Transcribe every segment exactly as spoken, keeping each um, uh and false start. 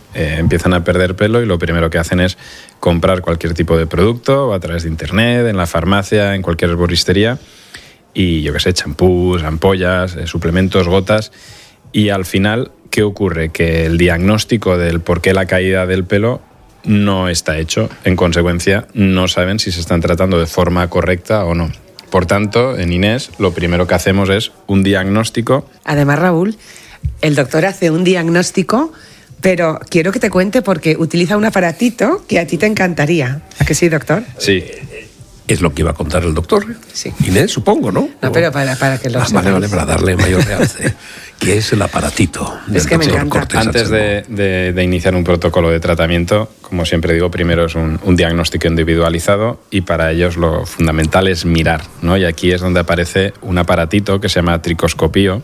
eh, empiezan a perder pelo y lo primero que hacen es comprar cualquier tipo de producto a través de internet, en la farmacia, en cualquier herboristería y yo qué sé, champús, ampollas, eh, suplementos, gotas y al final, ¿qué ocurre? Que el diagnóstico del por qué la caída del pelo no está hecho. En consecuencia, no saben si se están tratando de forma correcta o no. Por tanto, en Inés, lo primero que hacemos es un diagnóstico. Además, Raúl, el doctor hace un diagnóstico, pero quiero que te cuente porque utiliza un aparatito que a ti te encantaría. ¿A que sí, doctor? Sí. Es lo que iba a contar el doctor. Sí. Inés, supongo, ¿no? No, pero para, para que lo ah, sepas. Vale, vale, para darle mayor realce. ¿Qué es el aparatito del Es que me doctor encanta. Cortés Antes de, de, de iniciar un protocolo de tratamiento, como siempre digo, primero es un, un diagnóstico individualizado y para ellos lo fundamental es mirar, ¿no? Y aquí es donde aparece un aparatito que se llama tricoscopio.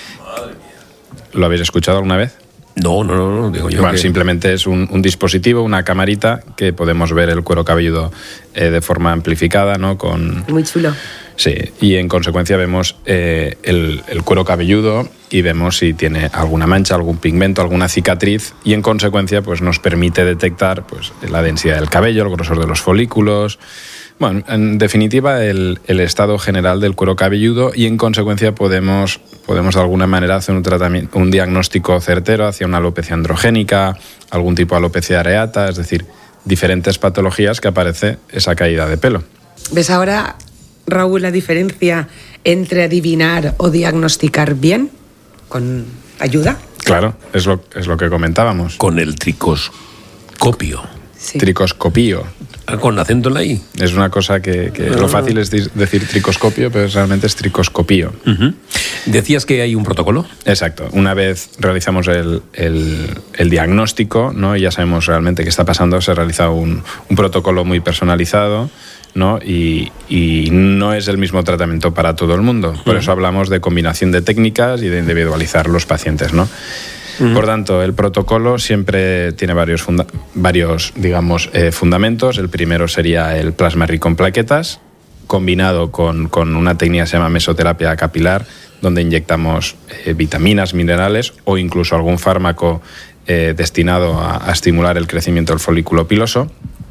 ¿Lo habéis escuchado alguna vez? No, no, no, no, digo yo. Bueno, que... simplemente es un, un dispositivo, una camarita que podemos ver el cuero cabelludo eh, de forma amplificada, ¿no? Con... Muy chulo. Sí, y en consecuencia vemos eh, el, el cuero cabelludo y vemos si tiene alguna mancha, algún pigmento, alguna cicatriz y en consecuencia pues nos permite detectar pues la densidad del cabello, el grosor de los folículos, bueno, en definitiva el, el estado general del cuero cabelludo y en consecuencia podemos, podemos de alguna manera hacer un tratamiento, un diagnóstico certero hacia una alopecia androgénica, algún tipo de alopecia areata, es decir, diferentes patologías que aparece esa caída de pelo. ¿Ves ahora, Raúl, la diferencia entre adivinar o diagnosticar bien con ayuda? Claro, es lo, es lo que comentábamos. Con el tricoscopio. Sí. Tricoscopio. Ah, con acento en la I. Es una cosa que, que no. Lo fácil es decir tricoscopio, pero realmente es tricoscopio. Uh-huh. ¿Decías que hay un protocolo? Exacto. Una vez realizamos el, el, el diagnóstico, ¿no? Y ya sabemos realmente qué está pasando, se realiza un, un protocolo muy personalizado, ¿no? Y, y no es el mismo tratamiento para todo el mundo. Por uh-huh. eso hablamos de combinación de técnicas y de individualizar los pacientes, ¿no? Uh-huh. Por tanto, el protocolo siempre tiene varios, funda- varios digamos, eh, fundamentos. El primero sería el plasma rico en plaquetas, combinado con, con una técnica que se llama mesoterapia capilar, donde inyectamos eh, vitaminas, minerales o incluso algún fármaco eh, destinado a, a estimular el crecimiento del folículo piloso.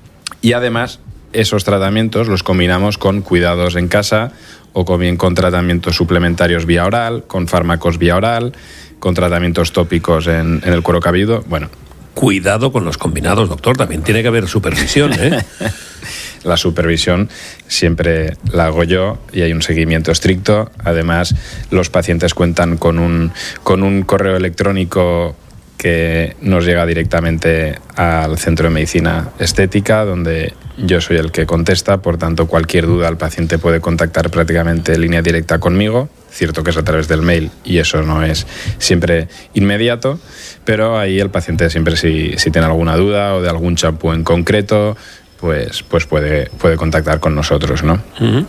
Y además, esos tratamientos los combinamos con cuidados en casa o con, bien con tratamientos suplementarios vía oral, con fármacos vía oral, con tratamientos tópicos en, en el cuero cabelludo. Bueno, cuidado con los combinados, doctor. También tiene que haber supervisión, ¿eh? La supervisión siempre la hago yo y hay un seguimiento estricto. Además, los pacientes cuentan con un, con un correo electrónico que nos llega directamente al Centro de Medicina Estética, donde yo soy el que contesta. Por tanto, cualquier duda el paciente puede contactar prácticamente en línea directa conmigo. Cierto que es a través del mail y eso no es siempre inmediato, pero ahí el paciente siempre si, si tiene alguna duda o de algún champú en concreto, pues, pues puede, puede contactar con nosotros, ¿no? Uh-huh.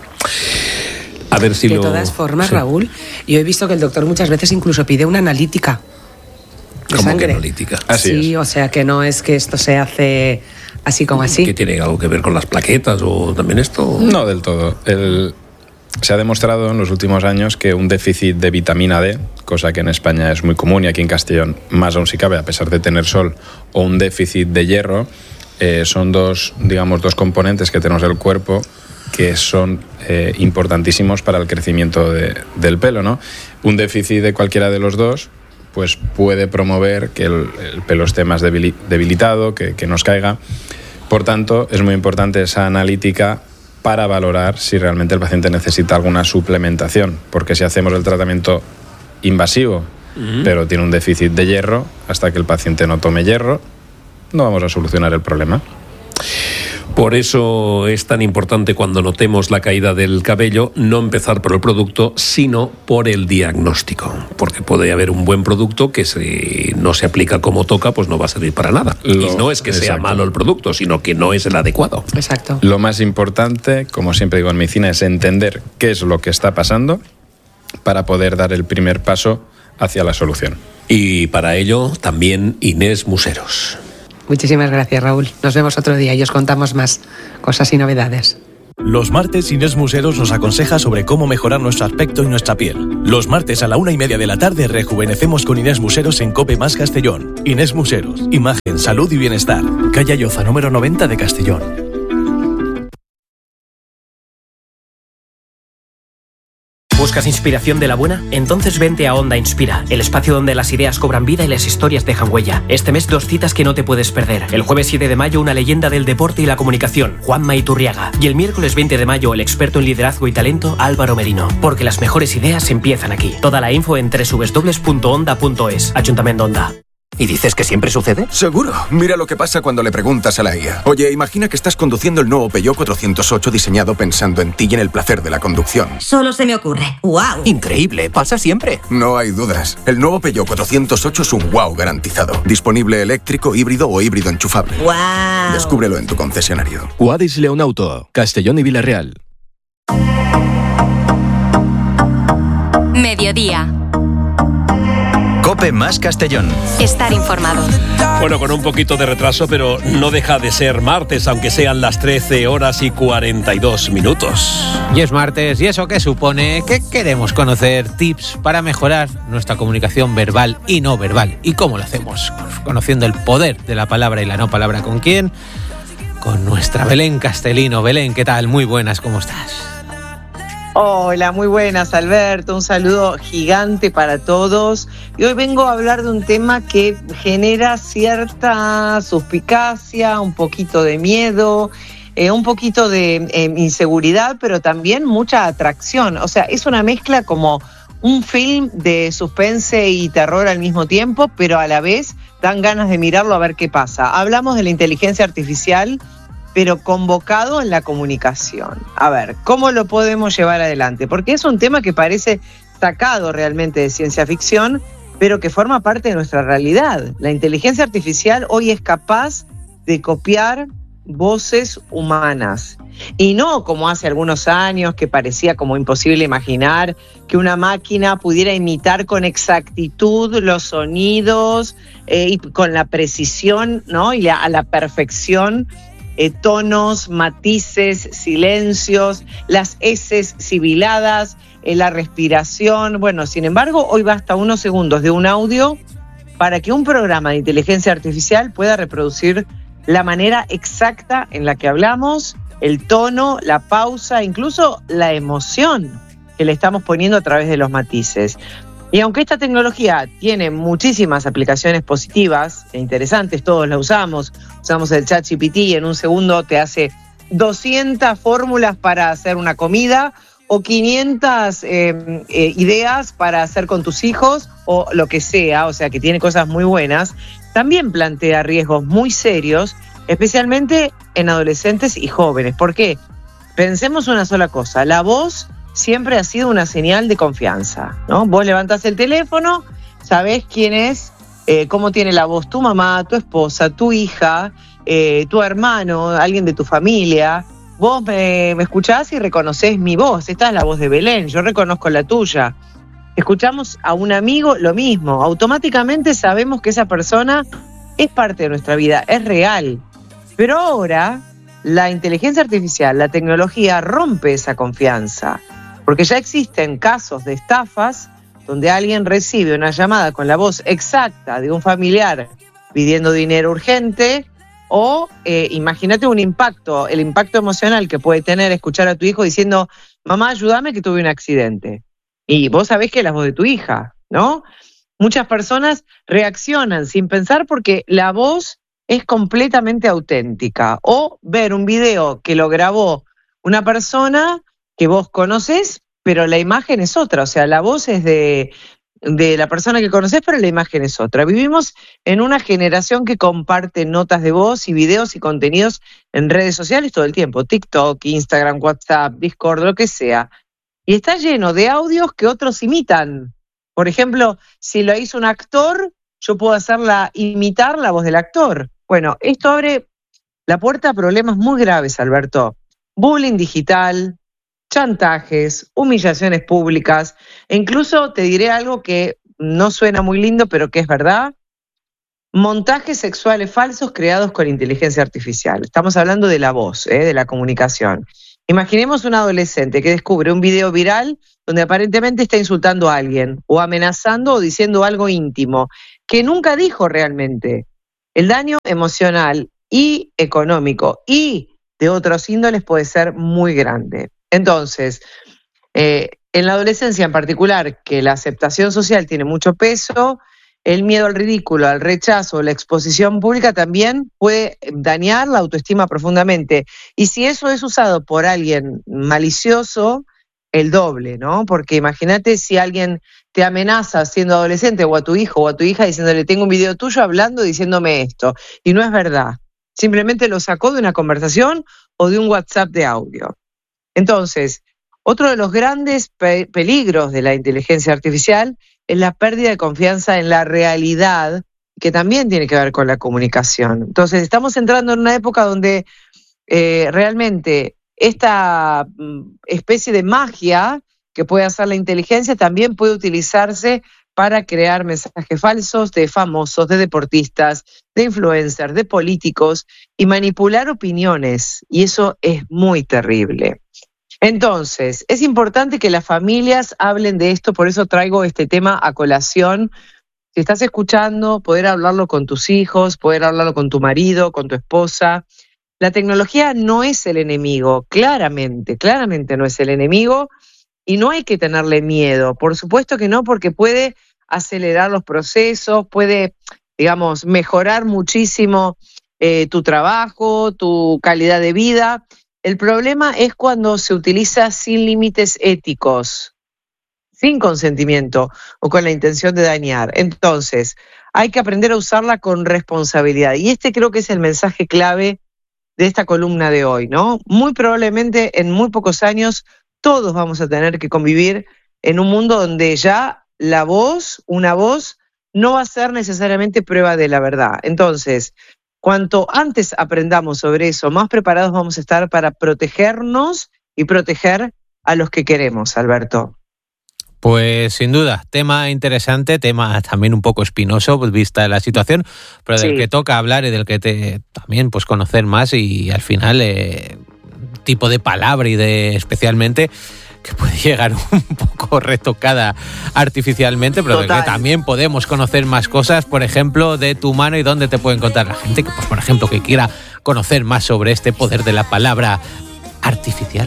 A ver si de lo... todas formas, sí. Raúl, yo he visto que el doctor muchas veces incluso pide una analítica de ¿Cómo sangre. que analítica? Así sí, es. O sea que no es que esto se hace así como así. ¿Que tiene algo que ver con las plaquetas o también esto? No del todo. El... Se ha demostrado en los últimos años que un déficit de vitamina D, cosa que en España es muy común y aquí en Castellón más aún si cabe, a pesar de tener sol, o un déficit de hierro, eh, son dos, digamos, dos componentes que tenemos del cuerpo que son eh, importantísimos para el crecimiento de, del pelo, ¿no? Un déficit de cualquiera de los dos pues puede promover que el, el pelo esté más debili- debilitado, que, que nos caiga. Por tanto, es muy importante esa analítica para valorar si realmente el paciente necesita alguna suplementación, porque si hacemos el tratamiento invasivo, uh-huh. pero tiene un déficit de hierro, hasta que el paciente no tome hierro, no vamos a solucionar el problema. Por eso es tan importante cuando notemos la caída del cabello no empezar por el producto, sino por el diagnóstico, porque puede haber un buen producto que si no se aplica como toca, pues no va a servir para nada. Lo, y no es que exacto. sea malo el producto, sino que no es el adecuado. Exacto. Lo más importante, como siempre digo en medicina, es entender qué es lo que está pasando para poder dar el primer paso hacia la solución. Y para ello también Inés Museros. Muchísimas gracias, Raúl. Nos vemos otro día y os contamos más cosas y novedades. Los martes Inés Museros nos aconseja sobre cómo mejorar nuestro aspecto y nuestra piel. Los martes a la una y media de la tarde rejuvenecemos con Inés Museros en COPE más Castellón. Inés Museros, imagen, salud y bienestar. Calle Ayoza, número noventa de Castellón. ¿Buscas inspiración de la buena? Entonces vente a Onda Inspira, el espacio donde las ideas cobran vida y las historias dejan huella. Este mes dos citas que no te puedes perder. El jueves siete de mayo una leyenda del deporte y la comunicación, Juanma Iturriaga. Y el miércoles veinte de mayo el experto en liderazgo y talento, Álvaro Merino. Porque las mejores ideas empiezan aquí. Toda la info en doble u doble u doble u punto onda punto es. Ayuntamiento Onda. ¿Y dices que siempre sucede? Seguro. Mira lo que pasa cuando le preguntas a la I A. Oye, imagina que estás conduciendo el nuevo Peugeot cuatrocientos ocho diseñado pensando en ti y en el placer de la conducción. Solo se me ocurre. ¡Wow! Increíble, pasa siempre. No hay dudas. El nuevo Peugeot cuatrocientos ocho es un wow garantizado. Disponible eléctrico, híbrido o híbrido enchufable. ¡Wow! Descúbrelo en tu concesionario. Guadis León Auto, Castellón y Villarreal. Mediodía. COPE más Castellón. Estar informado. Bueno, con un poquito de retraso, pero no deja de ser martes, aunque sean las trece horas y cuarenta y dos minutos. Y es martes, y eso que supone que queremos conocer tips para mejorar nuestra comunicación verbal y no verbal. ¿Y cómo lo hacemos? Conociendo el poder de la palabra y la no palabra. ¿Con quién? Con nuestra Belén Castelino. Belén, ¿qué tal? Muy buenas, ¿cómo estás? Hola, muy buenas, Alberto. Un saludo gigante para todos. Y hoy vengo a hablar de un tema que genera cierta suspicacia, un poquito de miedo, eh, un poquito de eh, inseguridad, pero también mucha atracción. O sea, es una mezcla como un film de suspense y terror al mismo tiempo, pero a la vez dan ganas de mirarlo a ver qué pasa. Hablamos de la inteligencia artificial, pero convocado en la comunicación. A ver, ¿cómo lo podemos llevar adelante? Porque es un tema que parece sacado realmente de ciencia ficción, pero que forma parte de nuestra realidad. La inteligencia artificial hoy es capaz de copiar voces humanas. Y no como hace algunos años, que parecía como imposible imaginar que una máquina pudiera imitar con exactitud los sonidos eh, y con la precisión, ¿no? Y la, a la perfección, Eh, tonos, matices, silencios, las eses sibiladas, eh, la respiración. Bueno, sin embargo, hoy basta unos segundos de un audio para que un programa de inteligencia artificial pueda reproducir la manera exacta en la que hablamos, el tono, la pausa, incluso la emoción que le estamos poniendo a través de los matices. Y aunque esta tecnología tiene muchísimas aplicaciones positivas e interesantes, todos la usamos, usamos el ChatGPT y en un segundo te hace doscientas fórmulas para hacer una comida o quinientas eh, eh, ideas para hacer con tus hijos o lo que sea, o sea que tiene cosas muy buenas, también plantea riesgos muy serios, especialmente en adolescentes y jóvenes. ¿Por qué? Pensemos una sola cosa, la voz siempre ha sido una señal de confianza, ¿no? Vos levantás el teléfono, sabés quién es, eh, cómo tiene la voz tu mamá, tu esposa, tu hija, eh, tu hermano, alguien de tu familia. Vos me, me escuchás y reconocés mi voz. Esta es la voz de Belén, yo reconozco la tuya. Escuchamos a un amigo, lo mismo. Automáticamente sabemos que esa persona es parte de nuestra vida, es real. Pero ahora la inteligencia artificial, la tecnología rompe esa confianza. Porque ya existen casos de estafas donde alguien recibe una llamada con la voz exacta de un familiar pidiendo dinero urgente o eh, imagínate un impacto, el impacto emocional que puede tener escuchar a tu hijo diciendo mamá, ayúdame que tuve un accidente. Y vos sabés que es la voz de tu hija, ¿no? Muchas personas reaccionan sin pensar porque la voz es completamente auténtica. O ver un video que lo grabó una persona que vos conocés, pero la imagen es otra, o sea, la voz es de, de la persona que conocés, pero la imagen es otra. Vivimos en una generación que comparte notas de voz y videos y contenidos en redes sociales todo el tiempo, TikTok, Instagram, WhatsApp, Discord, lo que sea. Y está lleno de audios que otros imitan. Por ejemplo, si lo hizo un actor, yo puedo hacerla imitar la voz del actor. Bueno, esto abre la puerta a problemas muy graves, Alberto. Bullying digital, chantajes, humillaciones públicas, e incluso te diré algo que no suena muy lindo, pero que es verdad, montajes sexuales falsos creados con inteligencia artificial. Estamos hablando de la voz, ¿eh? De la comunicación. Imaginemos un adolescente que descubre un video viral donde aparentemente está insultando a alguien, o amenazando o diciendo algo íntimo, que nunca dijo realmente. El daño emocional y económico y de otros índoles puede ser muy grande. Entonces, eh, en la adolescencia en particular, que la aceptación social tiene mucho peso, el miedo al ridículo, al rechazo, la exposición pública también puede dañar la autoestima profundamente. Y si eso es usado por alguien malicioso, el doble, ¿no? Porque imagínate si alguien te amenaza siendo adolescente, o a tu hijo o a tu hija diciéndole, tengo un video tuyo hablando, diciéndome esto, y no es verdad. Simplemente lo sacó de una conversación o de un WhatsApp de audio. Entonces, otro de los grandes pe- peligros de la inteligencia artificial es la pérdida de confianza en la realidad, que también tiene que ver con la comunicación. Entonces, estamos entrando en una época donde eh, realmente esta mm, especie de magia que puede hacer la inteligencia también puede utilizarse para crear mensajes falsos de famosos, de deportistas, de influencers, de políticos y manipular opiniones. Y eso es muy terrible. Entonces, es importante que las familias hablen de esto, por eso traigo este tema a colación. Si estás escuchando, poder hablarlo con tus hijos, poder hablarlo con tu marido, con tu esposa. La tecnología no es el enemigo, claramente, claramente no es el enemigo y no hay que tenerle miedo. Por supuesto que no, porque puede acelerar los procesos, puede, digamos, mejorar muchísimo eh, tu trabajo, tu calidad de vida. El problema es cuando se utiliza sin límites éticos, sin consentimiento o con la intención de dañar. Entonces, hay que aprender a usarla con responsabilidad. Y este creo que es el mensaje clave de esta columna de hoy, ¿no? Muy probablemente en muy pocos años todos vamos a tener que convivir en un mundo donde ya la voz, una voz, no va a ser necesariamente prueba de la verdad. Entonces, cuanto antes aprendamos sobre eso, más preparados vamos a estar para protegernos y proteger a los que queremos, Alberto. Pues sin duda, tema interesante, tema también un poco espinoso, vista la situación, pero del sí. que toca hablar y del que te también pues conocer más y al final eh, tipo de palabra y de especialmente que puede llegar un poco retocada artificialmente, pero Total. de que también podemos conocer más cosas, por ejemplo, de tu mano y dónde te puede encontrar la gente, que pues, por ejemplo, que quiera conocer más sobre este poder de la palabra artificial.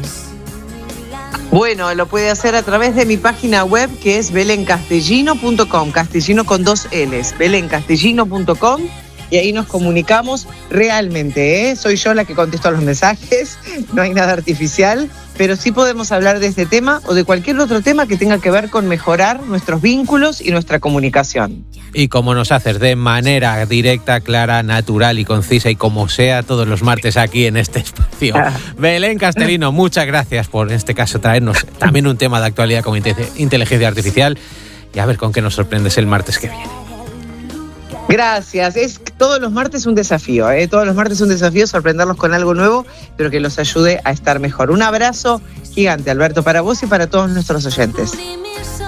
Bueno, lo puede hacer a través de mi página web, que es belén castellino punto com, Castellino con dos L's, belén castellino punto com, y ahí nos comunicamos realmente, ¿eh? Soy yo la que contesto los mensajes, no hay nada artificial, pero sí podemos hablar de este tema o de cualquier otro tema que tenga que ver con mejorar nuestros vínculos y nuestra comunicación. Y como nos haces de manera directa, clara, natural y concisa y como sea todos los martes aquí en este espacio. Ah. Belén Castellino, muchas gracias por en este caso traernos también un tema de actualidad como inteligencia artificial y a ver con qué nos sorprendes el martes que viene. Gracias, es todos los martes un desafío, ¿eh? Todos los martes un desafío sorprenderlos con algo nuevo, pero que los ayude a estar mejor. Un abrazo gigante, Alberto, para vos y para todos nuestros oyentes.